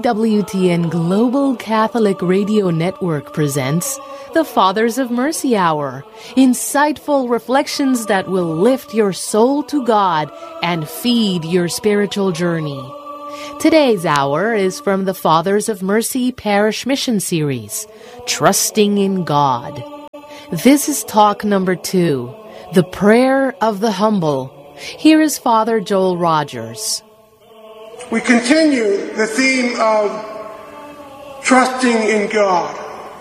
EWTN Global Catholic Radio Network presents the Fathers of Mercy Hour, insightful reflections that will lift your soul to God and feed your spiritual journey. Today's hour is from the Fathers of Mercy Parish Mission Series, Trusting in God. This is talk number 2, The Prayer of the Humble. Here is Father Joel Rogers. We continue the theme of trusting in God.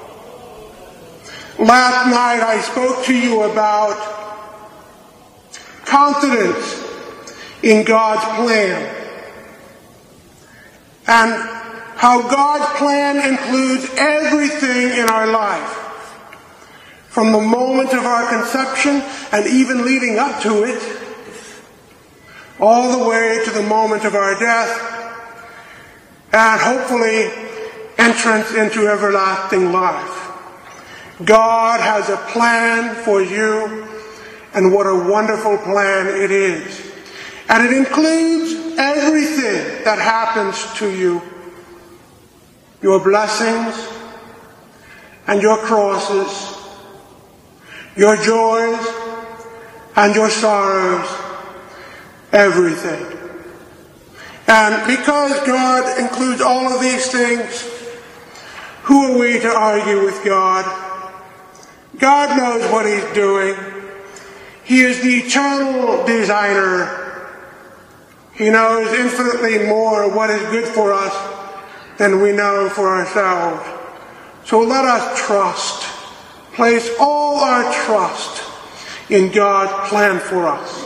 Last night I spoke to you about confidence in God's plan and how God's plan includes everything in our life, from the moment of our conception and even leading up to it, all the way to the moment of our death, and hopefully entrance into everlasting life. God has a plan for you, and what a wonderful plan it is. And it includes everything that happens to you, your blessings and your crosses, your joys and your sorrows, everything. And because God includes all of these things, who are we to argue with God? God knows what He's doing. He is the eternal designer. He knows infinitely more what is good for us than we know for ourselves. So let us trust, place all our trust in God's plan for us.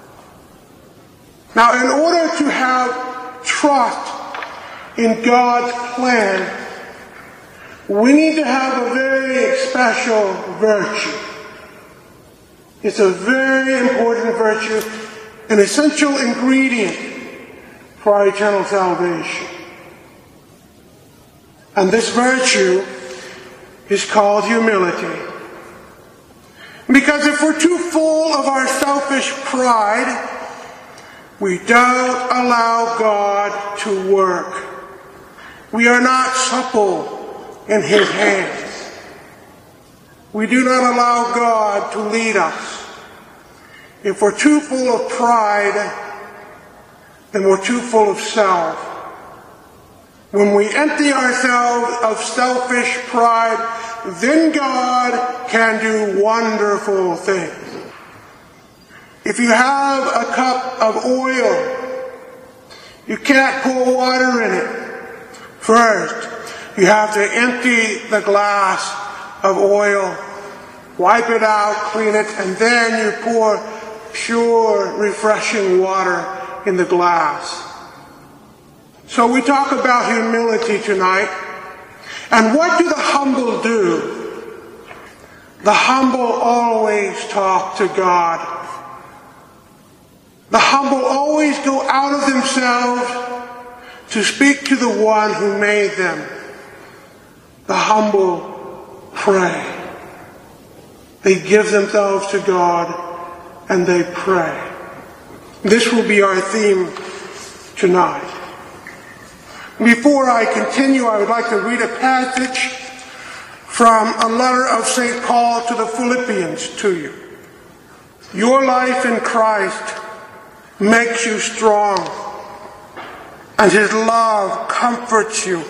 Now, in order to have trust in God's plan, we need to have a very special virtue. It's a very important virtue, an essential ingredient for our eternal salvation. And this virtue is called humility. Because if we're too full of our selfish pride, we don't allow God to work. We are not supple in His hands. We do not allow God to lead us. If we're too full of pride, then we're too full of self. When we empty ourselves of selfish pride, then God can do wonderful things. If you have a cup of oil, you can't pour water in it. First, you have to empty the glass of oil, wipe it out, clean it, and then you pour pure, refreshing water in the glass. So we talk about humility tonight. And what do the humble do? The humble always talk to God. The humble always go out of themselves to speak to the one who made them. The humble pray. They give themselves to God and they pray. This will be our theme tonight. Before I continue, I would like to read a passage from a letter of St. Paul to the Philippians to you. Your life in Christ makes you strong, and His love comforts you.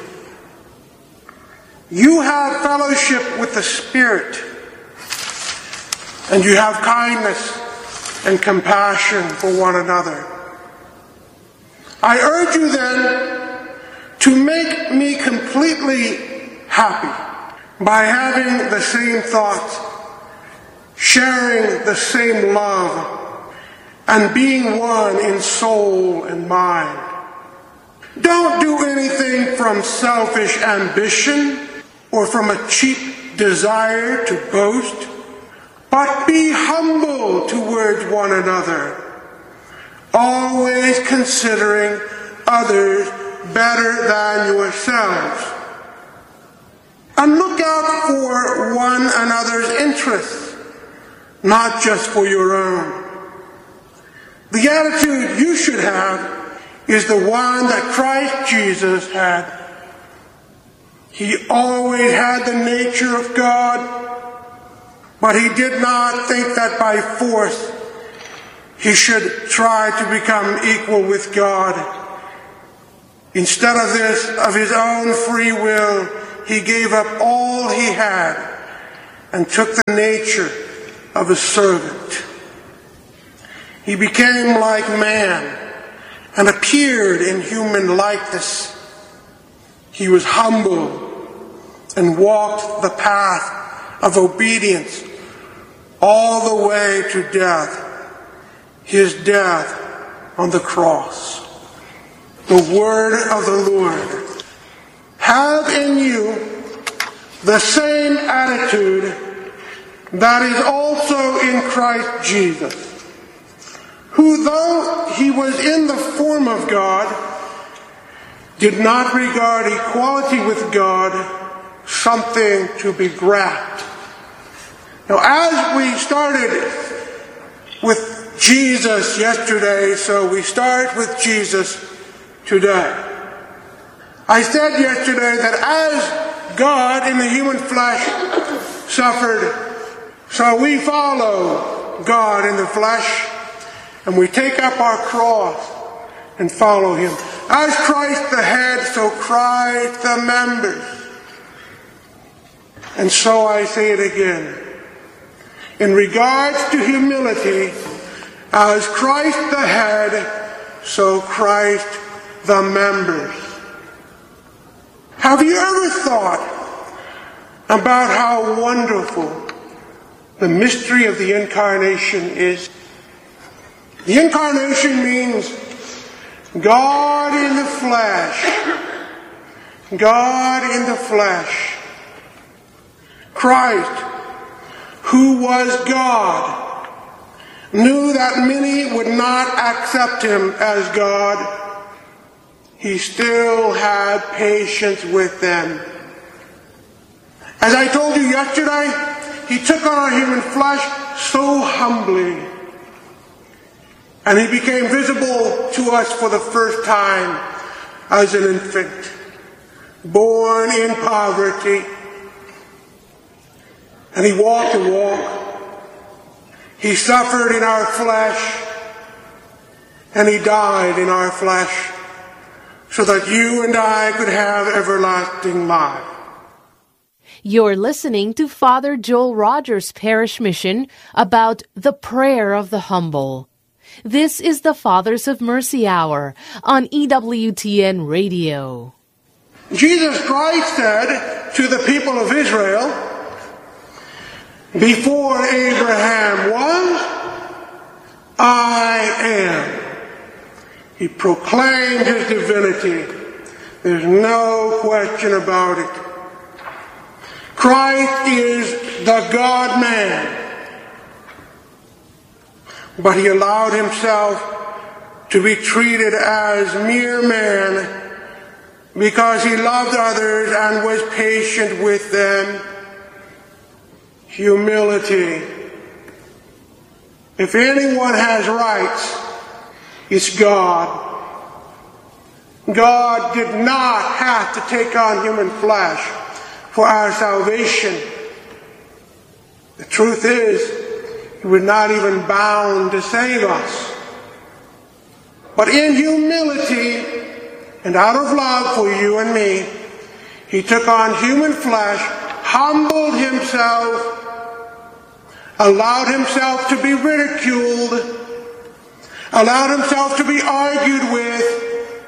You have fellowship with the Spirit, and you have kindness and compassion for one another. I urge you then to make me completely happy by having the same thoughts, sharing the same love, and being one in soul and mind. Don't do anything from selfish ambition or from a cheap desire to boast, but be humble towards one another, always considering others better than yourselves. And look out for one another's interests, not just for your own. The attitude you should have is the one that Christ Jesus had He always had the nature of God, but he did not think that by force he should try to become equal with God. Instead of this, of his own free will, he gave up all he had and took the nature of a servant. He became like man and appeared in human likeness. He was humble and walked the path of obedience all the way to death, his death on the cross. The word of the Lord. Have in you the same attitude that is also in Christ Jesus, who, though he was in the form of God, did not regard equality with God something to be grasped. Now, as we started with Jesus yesterday, so we start with Jesus today. I said yesterday that as God in the human flesh suffered, so we follow God in the flesh, and we take up our cross and follow him. As Christ the head, so Christ the members. And so I say it again. In regards to humility, as Christ the head, so Christ the members. Have you ever thought about how wonderful the mystery of the Incarnation is? The Incarnation means God in the flesh. God in the flesh. Christ, who was God, knew that many would not accept him as God. He still had patience with them. As I told you yesterday, he took on human flesh so humbly. And he became visible to us for the first time as an infant, born in poverty. And he walked the walk. He suffered in our flesh. And he died in our flesh so that you and I could have everlasting life. You're listening to Father Joel Rogers' parish mission about the prayer of the humble. This is the Fathers of Mercy Hour on EWTN Radio. Jesus Christ said to the people of Israel, before Abraham was, I am. He proclaimed his divinity. There's no question about it. Christ is the God-man. But he allowed himself to be treated as mere man because he loved others and was patient with them. Humility. If anyone has rights, it's God. God did not have to take on human flesh for our salvation. The truth is, he was not even bound to save us. But in humility and out of love for you and me, he took on human flesh, humbled himself, allowed himself to be ridiculed, allowed himself to be argued with.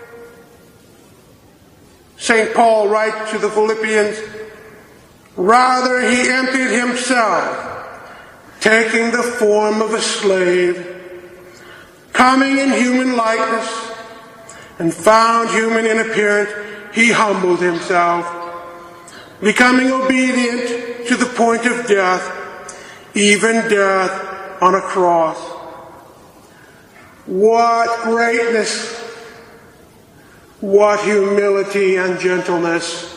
St. Paul writes to the Philippians, rather he emptied himself, taking the form of a slave, coming in human likeness, and found human in appearance, he humbled himself, becoming obedient to the point of death, even death on a cross. What greatness, what humility and gentleness.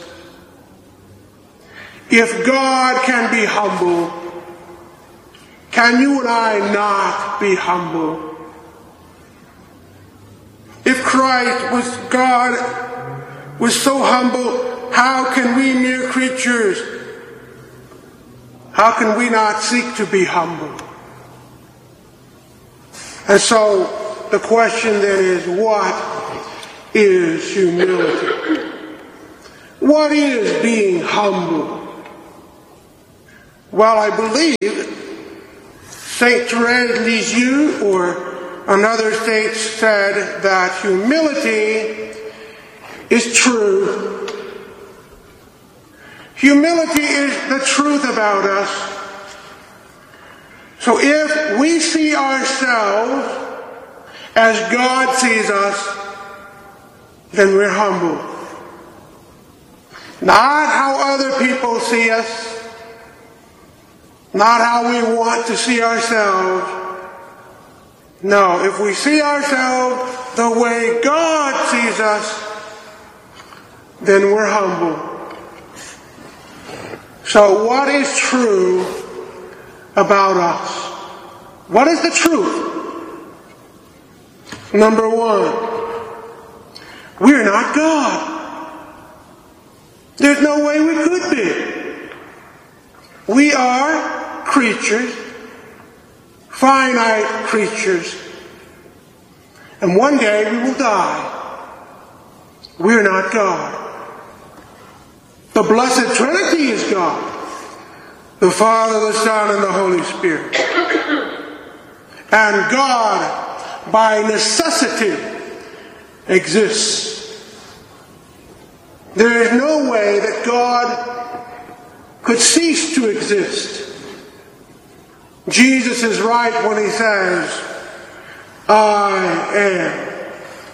If God can be humble, can you and I not be humble? If Christ was God, was so humble, how can we mere creatures, how can we not seek to be humble? And so the question then is, what is humility? What is being humble? Well, I believe Saint Therese Lisieux, or another saint, said that humility is true. Humility is the truth about us. So if we see ourselves as God sees us, then we're humble. Not how other people see us, not how we want to see ourselves. No, if we see ourselves the way God sees us, then we're humble. So what is true about us? What is the truth? Number one, we're not God. There's no way we could be. We are creatures, finite creatures, and one day we will die. We're not God. The Blessed Trinity is God. The Father, the Son, and the Holy Spirit. And God, by necessity, exists. There is no way that God could cease to exist. Jesus is right when he says, I am.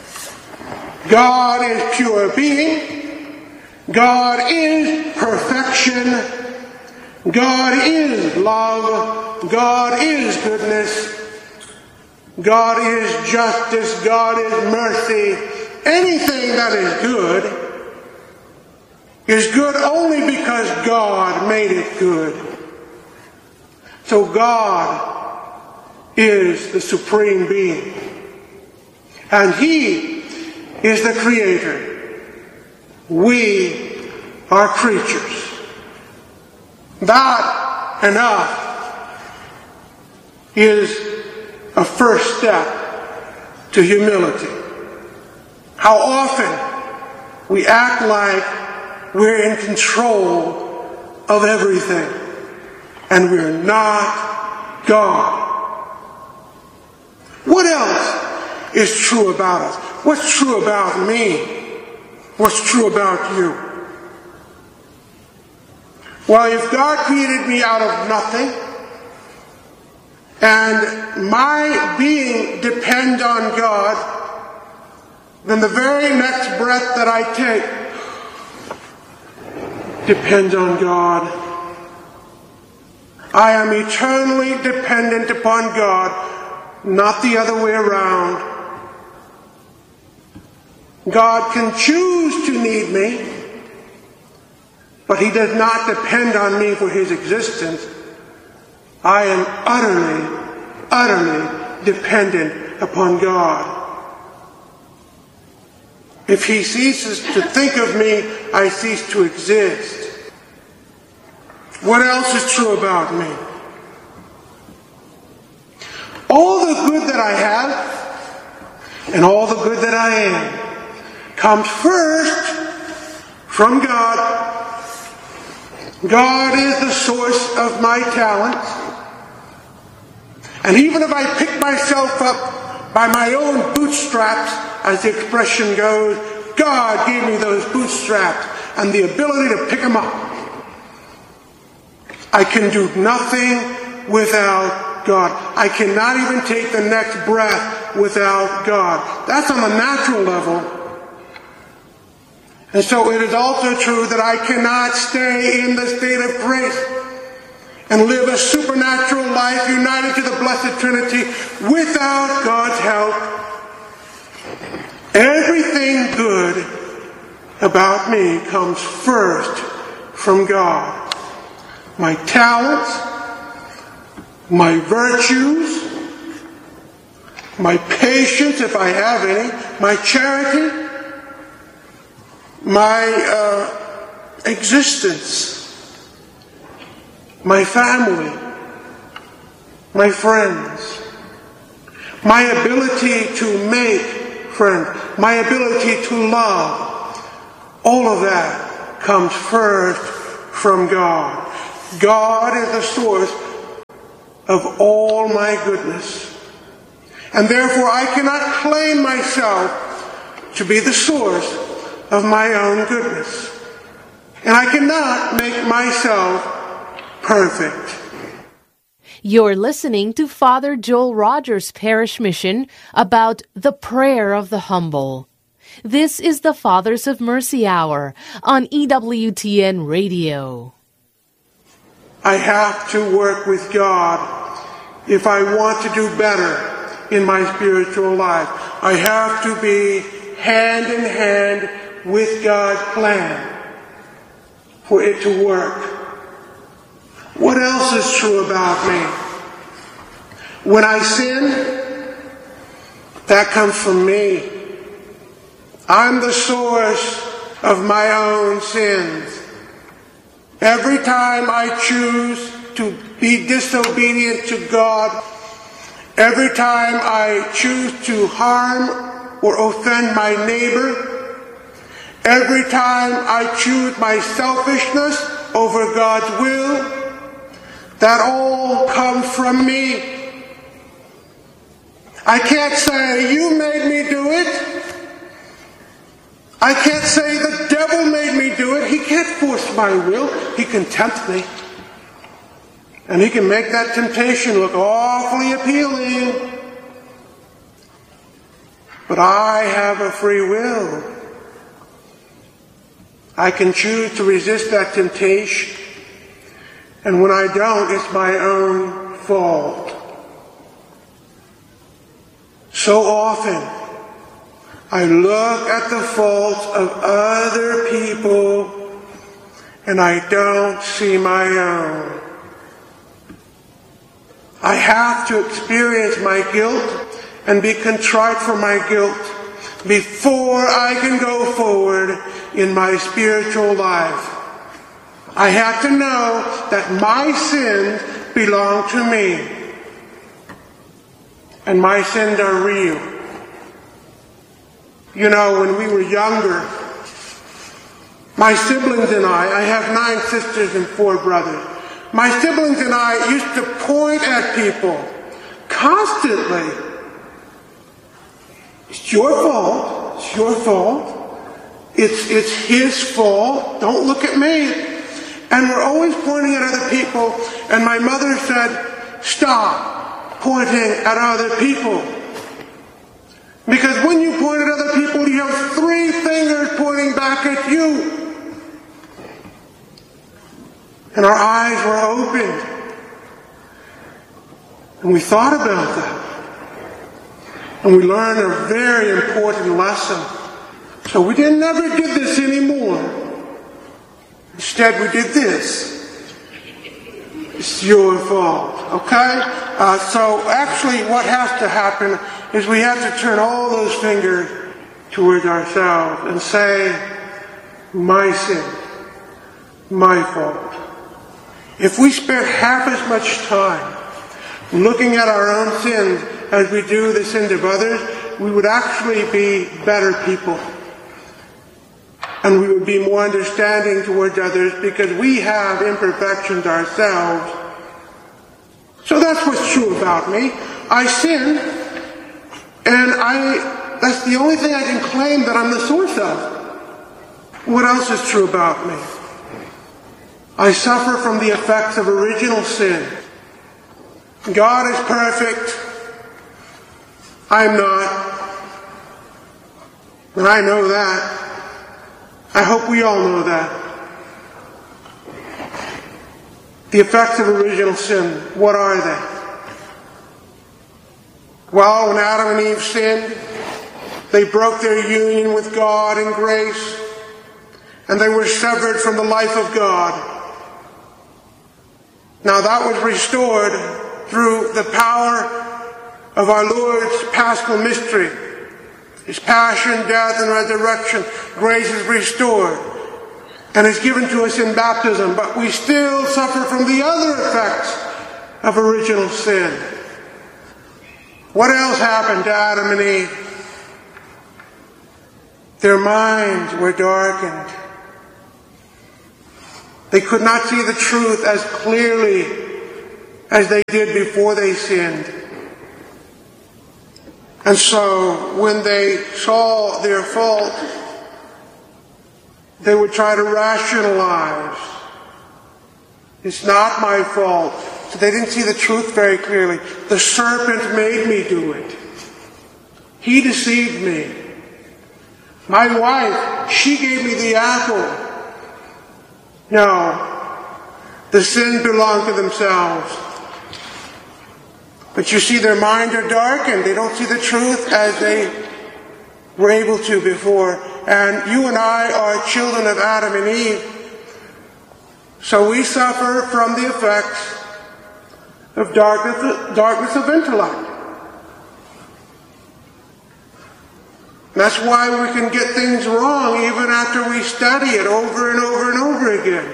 God is pure being. God is perfection. God is love. God is goodness. God is justice. God is mercy. Anything that is good only because God made it good. So God is the supreme being. And He is the creator. We are creatures. That enough is a first step to humility. How often we act like we're in control of everything, and we're not God. What else is true about us? What's true about me? What's true about you? Well, if God created me out of nothing, and my being depends on God, then the very next breath that I take depends on God. I am eternally dependent upon God, not the other way around. God can choose to need me, but He does not depend on me for His existence. I am utterly dependent upon God. If He ceases to think of me, I cease to exist. What else is true about me? All the good that I have and all the good that I am comes first from God. God is the source of my talents. And even if I pick myself up by my own bootstraps, as the expression goes, God gave me those bootstraps and the ability to pick them up. I can do nothing without God. I cannot even take the next breath without God. That's on a natural level. And so it is also true that I cannot stay in the state of grace and live a supernatural life united to the Blessed Trinity without God's help. Everything good about me comes first from God. My talents, my virtues, my patience, if I have any, my charity, my existence, my family, my friends, my ability to make friends, my ability to love, all of that comes first from God. God is the source of all my goodness. And therefore I cannot claim myself to be the source of my own goodness. And I cannot make myself perfect. You're listening to Father Joel Rogers' Parish Mission about the prayer of the humble. This is the Fathers of Mercy Hour on EWTN Radio. I have to work with God if I want to do better in my spiritual life. I have to be hand in hand with God's plan for it to work. What else is true about me? When I sin, that comes from me. I'm the source of my own sins. Every time I choose to be disobedient to God, every time I choose to harm or offend my neighbor, every time I choose my selfishness over God's will, that all comes from me. I can't say, you made me do it. I can't say the devil made me do it. He can't force my will. He can tempt me. And he can make that temptation look awfully appealing. But I have a free will. I can choose to resist that temptation. And when I don't, it's my own fault. So often, I look at the faults of other people and I don't see my own. I have to experience my guilt and be contrite for my guilt before I can go forward in my spiritual life. I have to know that my sins belong to me. And my sins are real. You know, when we were younger, my siblings and I have 9 sisters and 4 brothers. My siblings and I used to point at people constantly. It's your fault. It's your fault. It's his fault. Don't look at me. And we're always pointing at other people. And my mother said, stop pointing at other people. Because when you point at other people, you have 3 fingers pointing back at you. And our eyes were opened. And we thought about that. And we learned a very important lesson. So we never did this anymore. Instead, we did this. It's your fault. Okay? So actually what has to happen is we have to turn all those fingers towards ourselves and say, my sin, my fault. If we spent half as much time looking at our own sins as we do the sins of others, we would actually be better people. And we would be more understanding towards others because we have imperfections ourselves. So that's what's true about me. I sin, and that's the only thing I can claim that I'm the source of. What else is true about me? I suffer from the effects of original sin. God is perfect. I'm not. And I know that. I hope we all know that. The effects of original sin, what are they? Well, when Adam and Eve sinned, they broke their union with God in grace, and they were severed from the life of God. Now that was restored through the power of our Lord's paschal mystery. His passion, death, and resurrection. Grace is restored. and is given to us in baptism, but we still suffer from the other effects of original sin. What else happened to Adam and Eve? Their minds were darkened. They could not see the truth as clearly as they did before they sinned. And so, when they saw their fault, they would try to rationalize. It's not my fault. So they didn't see the truth very clearly. The serpent made me do it. He deceived me. My wife, she gave me the apple. No, the sin belonged to themselves. But you see, their minds are darkened. They don't see the truth as they were able to before. And you and I are children of Adam and Eve. So we suffer from the effects of darkness of intellect. That's why we can get things wrong even after we study it over and over and over again.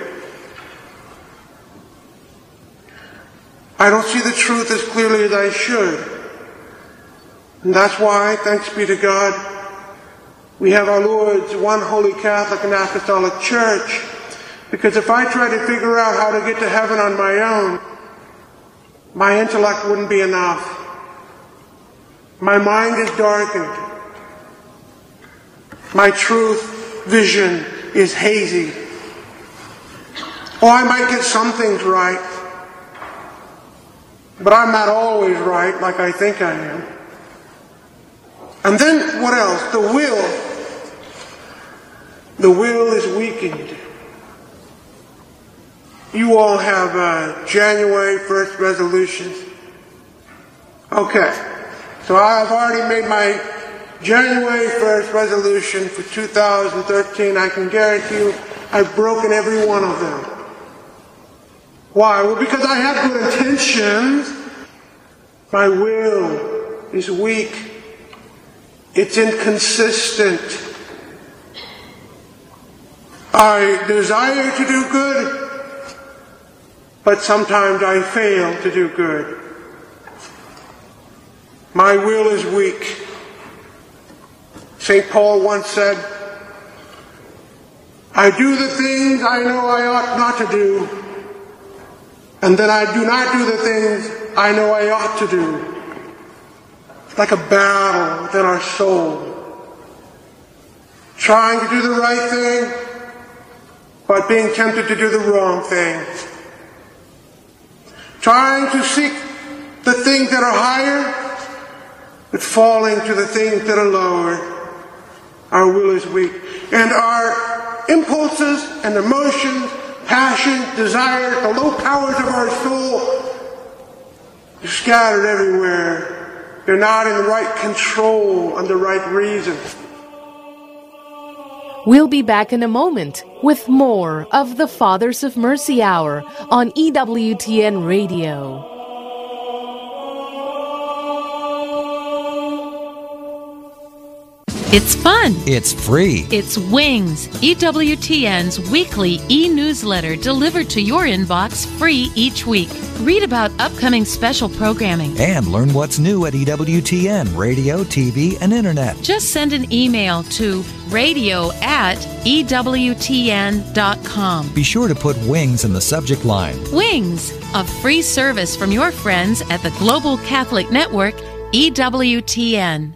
I don't see the truth as clearly as I should. And that's why, thanks be to God, we have our Lord's one holy Catholic and Apostolic Church. Because if I try to figure out how to get to heaven on my own, my intellect wouldn't be enough. My mind is darkened. My truth vision is hazy. Oh, I might get some things right, but I'm not always right like I think I am. And then what else? The will. The will is weakened. You all have January 1st resolutions. Okay. So I've already made my January 1st resolution for 2013. I can guarantee you I've broken every one of them. Why? Well, because I have good intentions. My will is weak. It's inconsistent. I desire to do good, but sometimes I fail to do good. My will is weak. St. Paul once said, I do the things I know I ought not to do, and then I do not do the things I know I ought to do. It's like a battle within our soul. Trying to do the right thing, but being tempted to do the wrong thing. Trying to seek the things that are higher, but falling to the things that are lower. Our will is weak. And our impulses and emotions, passion, desire, the low powers of our soul are scattered everywhere. They're not in the right control and the right reason. We'll be back in a moment with more of the Fathers of Mercy Hour on EWTN Radio. It's fun. It's free. It's Wings, EWTN's weekly e-newsletter delivered to your inbox free each week. Read about upcoming special programming. And learn what's new at EWTN, radio, TV, and internet. Just send an email to radio@EWTN.com. Be sure to put Wings in the subject line. Wings, a free service from your friends at the Global Catholic Network, EWTN.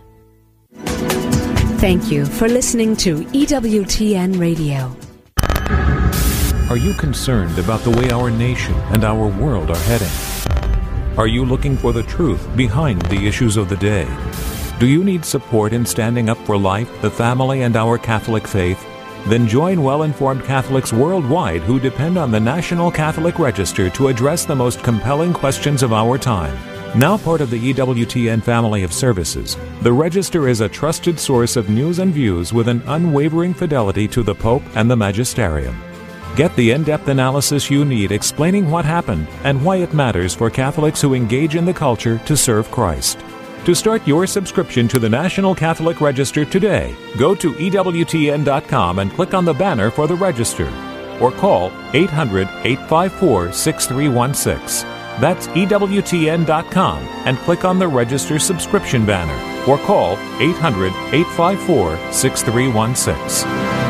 Thank you for listening to EWTN Radio. Are you concerned about the way our nation and our world are heading? Are you looking for the truth behind the issues of the day? Do you need support in standing up for life, the family, and our Catholic faith? Then join well-informed Catholics worldwide who depend on the National Catholic Register to address the most compelling questions of our time. Now part of the EWTN family of services, the Register is a trusted source of news and views with an unwavering fidelity to the Pope and the Magisterium. Get the in-depth analysis you need explaining what happened and why it matters for Catholics who engage in the culture to serve Christ. To start your subscription to the National Catholic Register today, go to EWTN.com and click on the banner for the Register. or call 800-854-6316. That's EWTN.com and click on the Register Subscription banner or call 800-854-6316.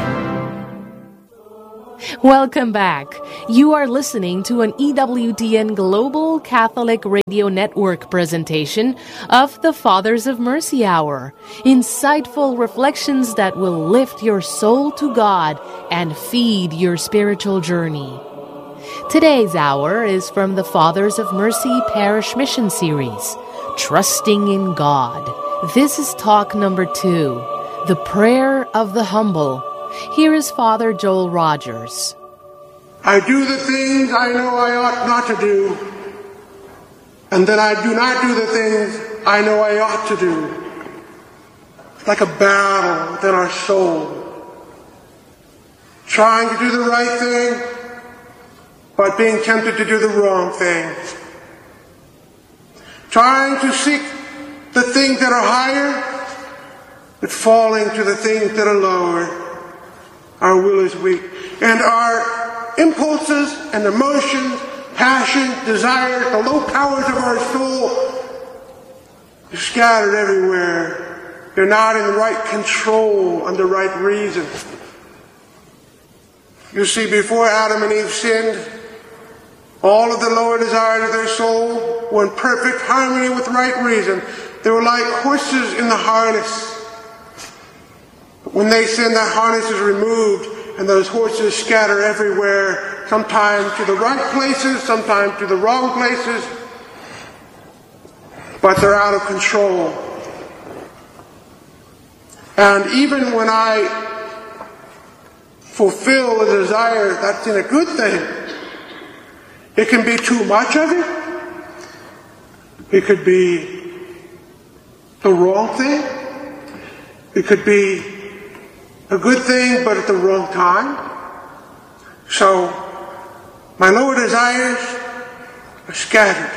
Welcome back. You are listening to an EWTN Global Catholic Radio Network presentation of the Fathers of Mercy Hour. Insightful reflections that will lift your soul to God and feed your spiritual journey. Today's hour is from the Fathers of Mercy Parish Mission Series, Trusting in God. This is talk number 2, The Prayer of the Humble. Here is Father Joel Rogers. I do the things I know I ought not to do, and then I do not do the things I know I ought to do. It's like a battle within our soul. Trying to do the right thing, but being tempted to do the wrong thing. Trying to seek the things that are higher, but falling to the things that are lower. Our will is weak. And our impulses and emotions, passion, desire, the low powers of our soul are scattered everywhere. They're not in the right control and the right reason. You see, before Adam and Eve sinned, all of the lower desires of their soul were in perfect harmony with right reason. They were like horses in the harness. But when they sin, that harness is removed, and those horses scatter everywhere, sometimes to the right places, sometimes to the wrong places, but they're out of control. And even when I fulfill a desire that's in a good thing, it can be too much of it. It could be the wrong thing. It could be a good thing, but at the wrong time. So, my lower desires are scattered.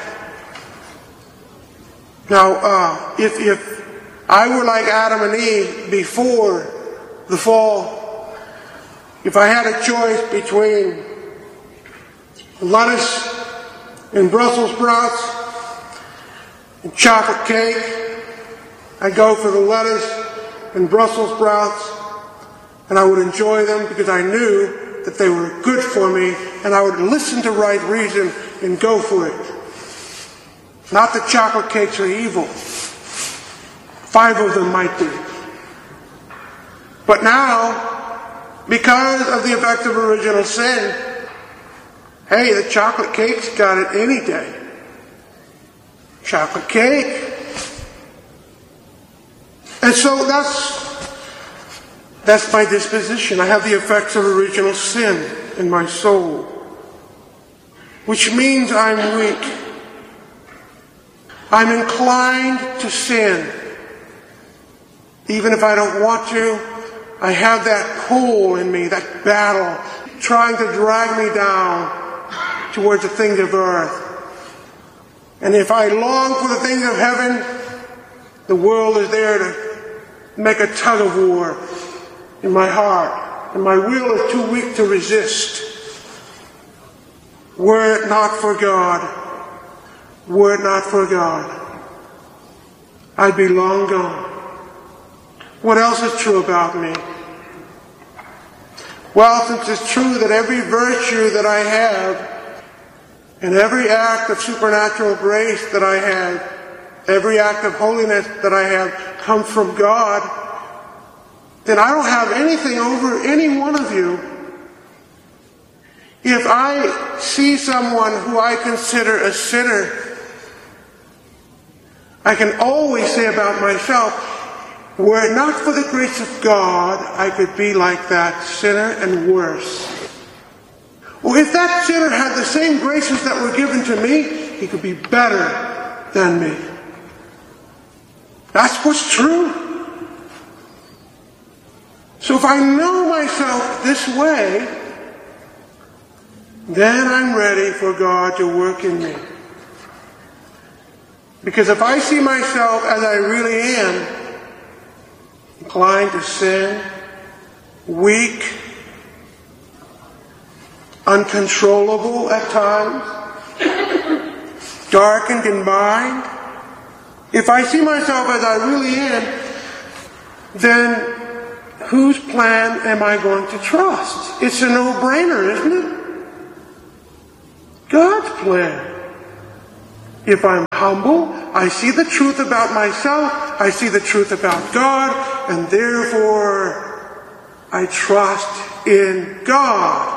Now, if I were like Adam and Eve before the fall, if I had a choice between lettuce and Brussels sprouts and chocolate cake, I'd go for the lettuce and Brussels sprouts, and I would enjoy them because I knew that they were good for me, and I would listen to right reason and go for it. Not that chocolate cakes are evil. 5 of them might be. But now, because of the effect of original sin, hey, the chocolate cake's got it any day. Chocolate cake. And so that's my disposition. I have the effects of original sin in my soul, which means I'm weak. I'm inclined to sin. Even if I don't want to, I have that pull in me, that battle, trying to drag me down towards the things of earth. And if I long for the things of heaven, the world is there to make a tug of war in my heart, and my will is too weak to resist. Were it not for God, I'd be long gone. What else is true about me? Well, since it's true that every virtue that I have and every act of supernatural grace that I have, every act of holiness that I have comes from God, then I don't have anything over any one of you. If I see someone who I consider a sinner, I can always say about myself, were it not for the grace of God, I could be like that sinner and worse. Well, if that sinner had the same graces that were given to me, he could be better than me. That's what's true. So if I know myself this way, then I'm ready for God to work in me. Because if I see myself as I really am, inclined to sin, weak, uncontrollable at times, darkened in mind. If I see myself as I really am, then whose plan am I going to trust? It's a no-brainer, isn't it? God's plan. If I'm humble, I see the truth about myself, I see the truth about God, and therefore I trust in God.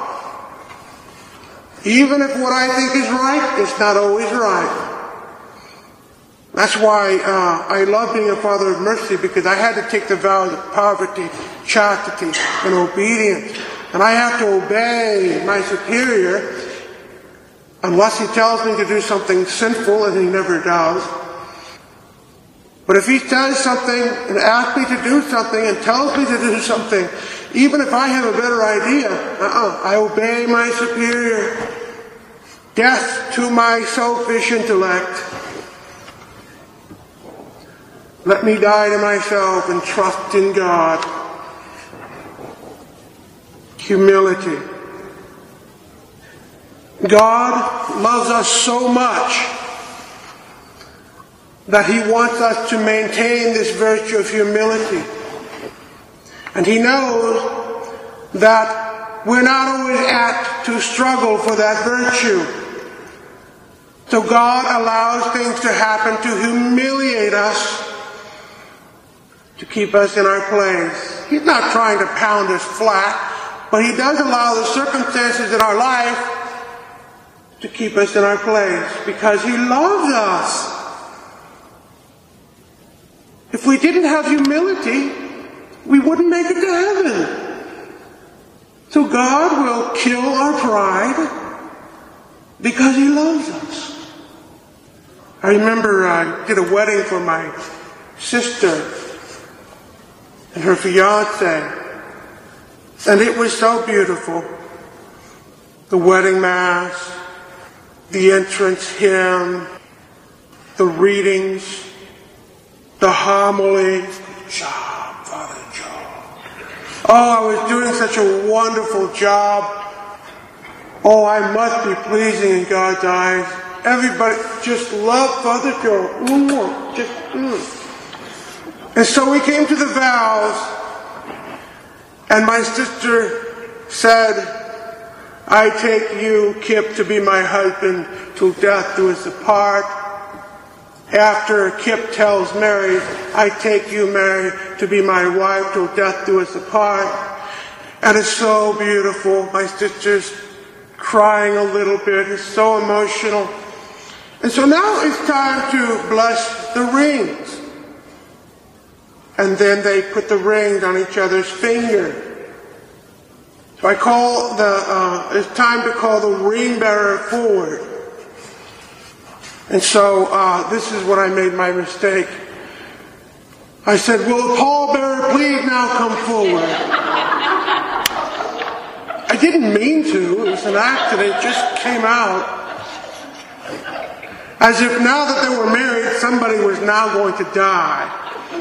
Even if what I think is right, it's not always right. That's why I love being a father of mercy, because I had to take the vows of poverty, chastity, and obedience. And I have to obey my superior unless he tells me to do something sinful, and he never does. But if he says something and asks me to do something and tells me to do something, even if I have a better idea, I obey my superior. Death to my selfish intellect. Let me die to myself and trust in God. Humility. God loves us so much that he wants us to maintain this virtue of humility. And he knows that we're not always apt to struggle for that virtue. So God allows things to happen to humiliate us, to keep us in our place. He's not trying to pound us flat, but he does allow the circumstances in our life to keep us in our place, because he loves us. If we didn't have humility, we wouldn't make it to heaven. So God will kill our pride because he loves us. I remember I did a wedding for my sister and her fiancé, and it was so beautiful. The wedding mass, the entrance hymn, the readings, the homily. Good job, Father Joe. Oh, I was doing such a wonderful job. Oh, I must be pleasing in God's eyes. Everybody just loved Father Joe. And so we came to the vows, and my sister said, I take you, Kip, to be my husband till death do us apart. After Kip tells Mary, I take you, Mary, to be my wife till death do us apart. And it's so beautiful. My sister's crying a little bit. It's so emotional. And so now it's time to bless the rings. And then they put the rings on each other's finger. So I call it's time to call the ring bearer forward. And so this is when I made my mistake. I said, will the pallbearer please now come forward? I didn't mean to. It was an accident. It just came out. As if now that they were married, somebody was now going to die.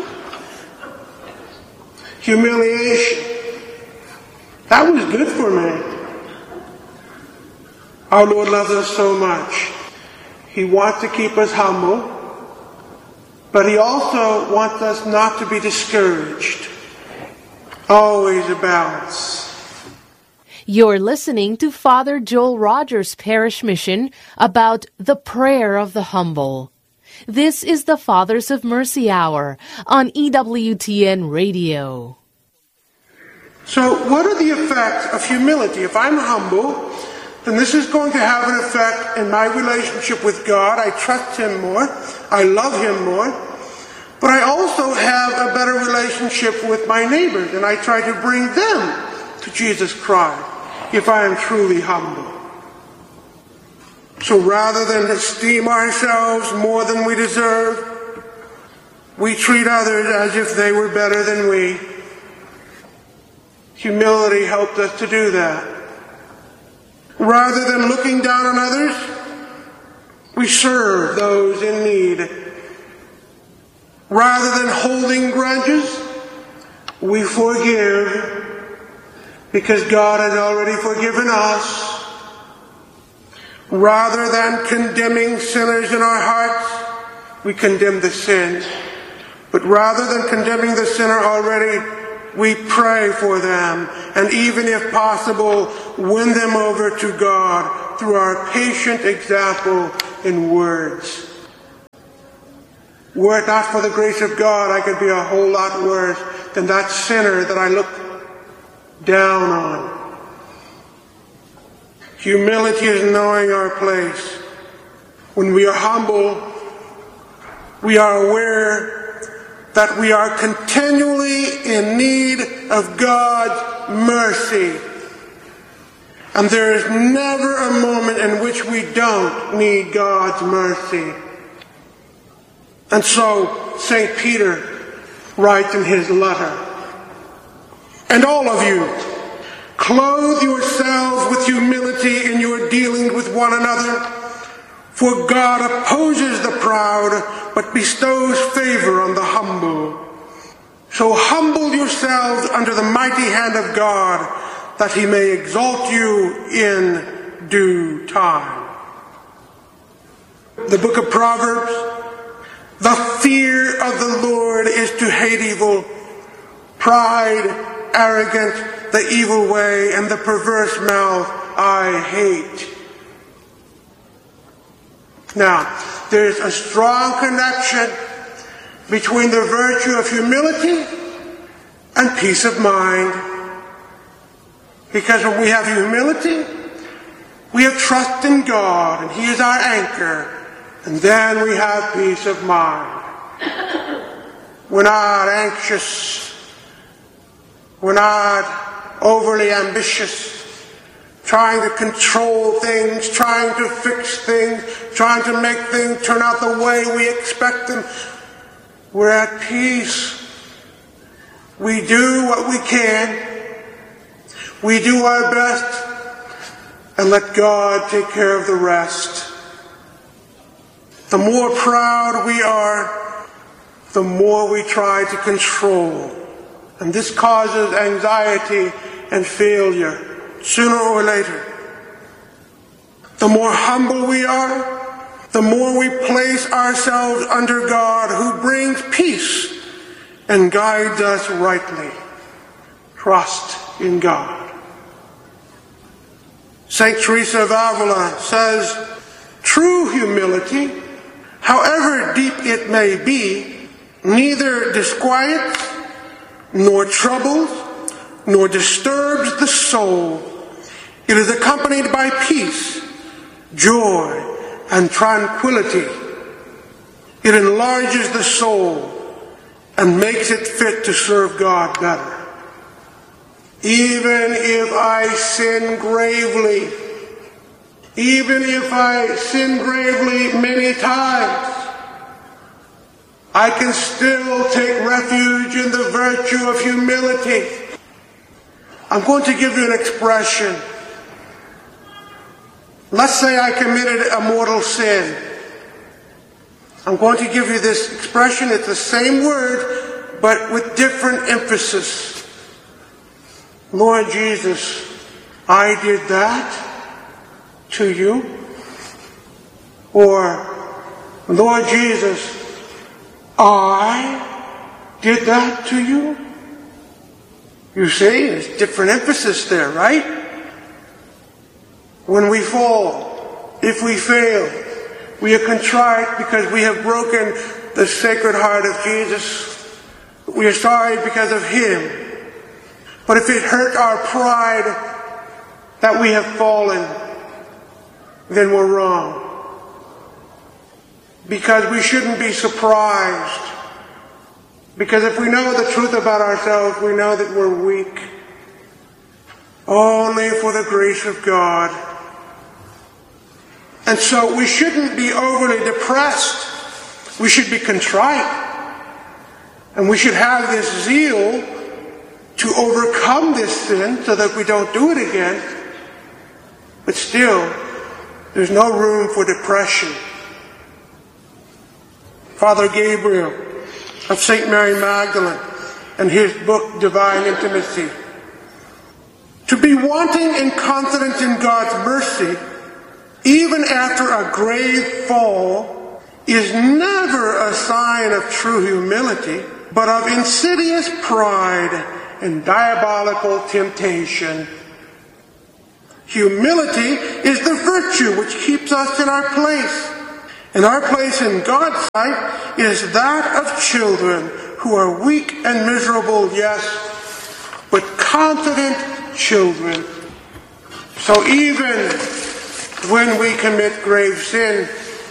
Humiliation. That was good for me. Our Lord loves us so much. He wants to keep us humble, but he also wants us not to be discouraged. Always a balance. You're listening to Father Joel Rogers' parish mission about the prayer of the humble. This is the Fathers of Mercy Hour on EWTN Radio. So what are the effects of humility? If I'm humble, then this is going to have an effect in my relationship with God. I trust him more. I love him more. But I also have a better relationship with my neighbors, and I try to bring them to Jesus Christ if I am truly humble. So rather than esteem ourselves more than we deserve, we treat others as if they were better than we. Humility helped us to do that. Rather than looking down on others, we serve those in need. Rather than holding grudges, we forgive, because God has already forgiven us. Rather than condemning sinners in our hearts, we condemn the sin. But rather than condemning the sinner already, we pray for them, and even if possible, win them over to God through our patient example in words. Were it not for the grace of God, I could be a whole lot worse than that sinner that I look down on. Humility is knowing our place. When we are humble, we are aware that we are continually in need of God's mercy. And there is never a moment in which we don't need God's mercy. And so St. Peter writes in his letter, "And all of you, clothe yourselves with humility in your dealings with one another, for God opposes the proud, but bestows favor on the humble. So humble yourselves under the mighty hand of God, that he may exalt you in due time." The book of Proverbs, "The fear of the Lord is to hate evil, pride, arrogance, the evil way, and the perverse mouth I hate." Now, there's a strong connection between the virtue of humility and peace of mind. Because when we have humility, we have trust in God, and he is our anchor, and then we have peace of mind. We're not anxious. We're not overly ambitious, trying to control things, trying to fix things, trying to make things turn out the way we expect them. We're at peace. We do what we can. We do our best, and let God take care of the rest. The more proud we are, the more we try to control. And this causes anxiety and failure, sooner or later. The more humble we are, the more we place ourselves under God, who brings peace and guides us rightly. Trust in God. St. Teresa of Avila says, "True humility, however deep it may be, neither disquiets, nor troubles, nor disturbs the soul. It is accompanied by peace, joy, and tranquility. It enlarges the soul and makes it fit to serve God better. Even if I sin gravely, many times, I can still take refuge in the virtue of humility." I'm going to give you an expression. Let's say I committed a mortal sin. I'm going to give you this expression. It's the same word, but with different emphasis. "Lord Jesus, I did that to you." Or, "Lord Jesus, I did that to you." You see, there's different emphasis there, right? When we fall, if we fail, we are contrite because we have broken the Sacred Heart of Jesus. We are sorry because of him. But if it hurt our pride that we have fallen, then we're wrong. Because we shouldn't be surprised. Because if we know the truth about ourselves, we know that we're weak. Only for the grace of God. And so we shouldn't be overly depressed. We should be contrite. And we should have this zeal to overcome this sin so that we don't do it again. But still, there's no room for depression. Father Gabriel of St. Mary Magdalene and his book, Divine Intimacy. "To be wanting in confidence in God's mercy even after a grave fall, is never a sign of true humility, but of insidious pride and diabolical temptation. Humility is the virtue which keeps us in our place. And our place in God's sight is that of children who are weak and miserable, yes, but confident children. So even when we commit grave sin,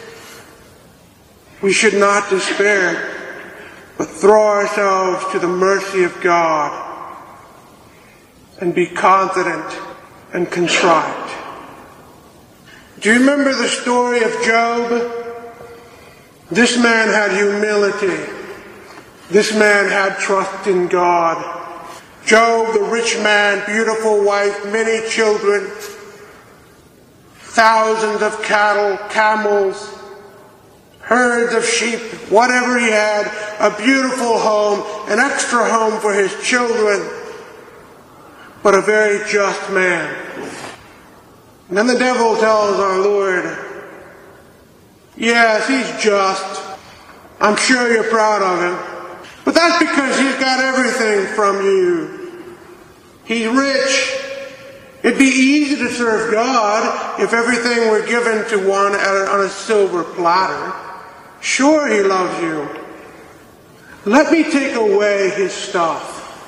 we should not despair, but throw ourselves to the mercy of God and be confident and contrite. Do you remember the story of Job? This man had humility. This man had trust in God. Job, the rich man, beautiful wife, many children, thousands of cattle, camels, herds of sheep, whatever he had, a beautiful home, an extra home for his children, but a very just man. And then the devil tells our Lord, yes, he's just. I'm sure you're proud of him. But that's because he's got everything from you. He's rich. It'd be easy to serve God if everything were given to one on a silver platter. Sure, he loves you. Let me take away his stuff.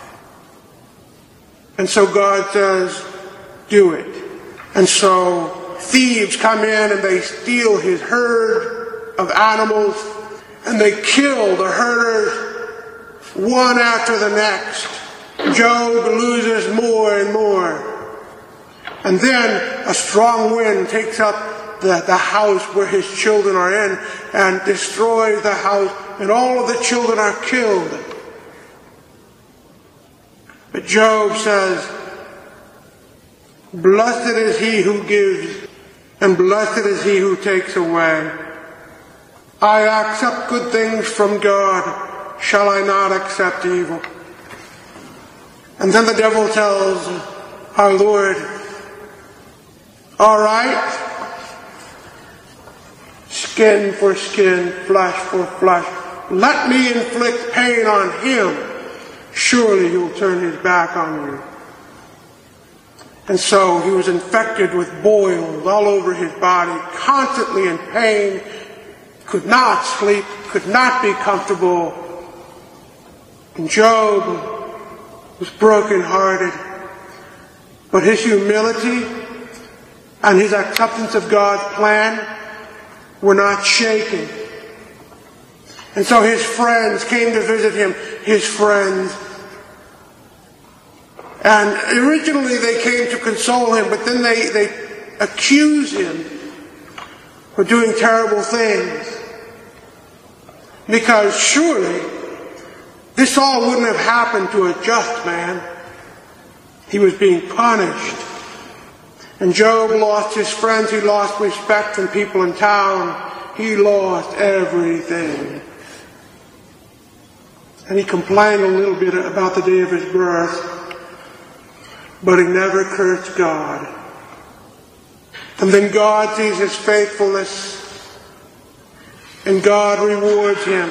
And so God says, do it. And so thieves come in and they steal his herd of animals, and they kill the herders one after the next. Job loses more and more. And then a strong wind takes up the house where his children are in and destroys the house, and all of the children are killed. But Job says, blessed is he who gives, and blessed is he who takes away. I accept good things from God. Shall I not accept evil? And then the devil tells our Lord, all right, skin for skin, flesh for flesh. Let me inflict pain on him. Surely he'll turn his back on you. And so he was infected with boils all over his body, constantly in pain, could not sleep, could not be comfortable. And Job was brokenhearted. But his humility and his acceptance of God's plan were not shaken. And so his friends came to visit him, his friends. And originally they came to console him, but then they accuse him for doing terrible things. Because surely this all wouldn't have happened to a just man. He was being punished. And Job lost his friends. He lost respect from people in town. He lost everything. And he complained a little bit about the day of his birth. But he never cursed God. And then God sees his faithfulness, and God rewards him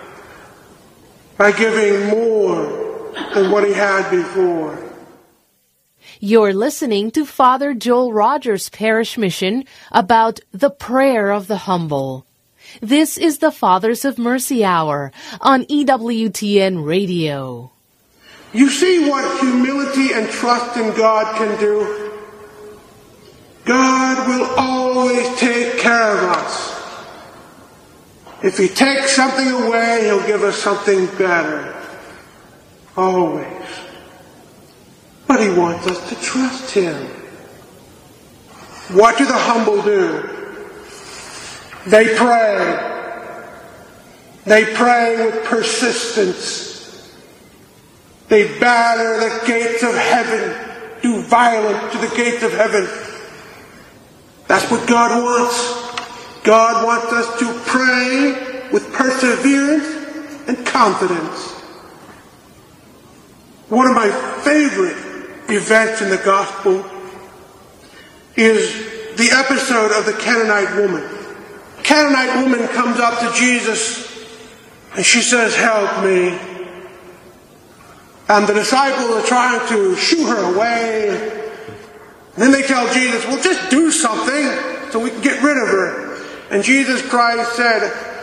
by giving more than what he had before. You're listening to Father Joel Rogers' parish mission about the prayer of the humble. This is the Fathers of Mercy Hour on EWTN Radio. You see what humility and trust in God can do? God will always take care of us. If he takes something away, he'll give us something better. Always. But he wants us to trust him. What do the humble do? They pray. They pray with persistence. They batter the gates of heaven, do violence to the gates of heaven. That's what God wants. God wants us to pray with perseverance and confidence. One of my favorite events in the gospel is the episode of the Canaanite woman. The Canaanite woman comes up to Jesus and she says, "Help me." And the disciples are trying to shoo her away. And then they tell Jesus, "Well, just do something so we can get rid of her." And Jesus Christ said,